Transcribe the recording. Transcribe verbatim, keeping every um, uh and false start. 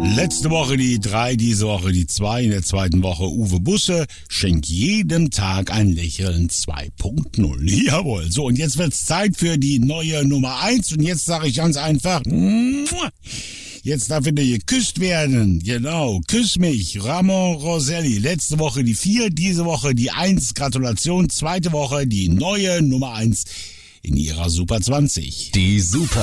Letzte Woche die drei, diese Woche die zwei. In der zweiten Woche Uwe Busse schenkt jedem Tag ein Lächeln zwei Punkt null. Jawohl. So, und jetzt wird's Zeit für die neue Nummer eins. Und jetzt sage ich ganz einfach, jetzt darf wieder geküsst werden. Genau, küss mich. Ramon Roselli. Letzte Woche die vier, diese Woche die eins. Gratulation. Zweite Woche die neue Nummer eins in ihrer Super zwanzig. Die Super